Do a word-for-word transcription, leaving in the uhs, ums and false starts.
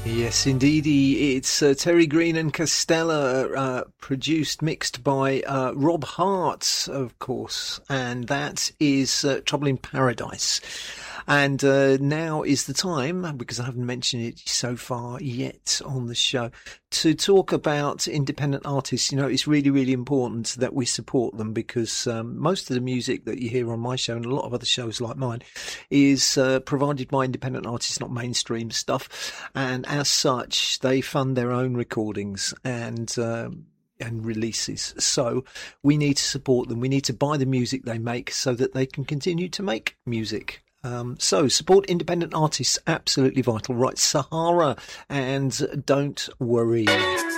Yes, indeedy. It's uh, Terry Green and Costello, uh, produced, mixed by uh, Rob Hart, of course, and that is uh, Trouble in Paradise. And uh, now is the time, because I haven't mentioned it so far yet on the show, to talk about independent artists. You know, it's really, really important that we support them, because um, most of the music that you hear on my show and a lot of other shows like mine is uh, provided by independent artists, not mainstream stuff. And as such, they fund their own recordings and um, and releases. So we need to support them. We need to buy the music they make so that they can continue to make music. Um, so support independent artists, absolutely vital. Right, Sahara and Don't Worry.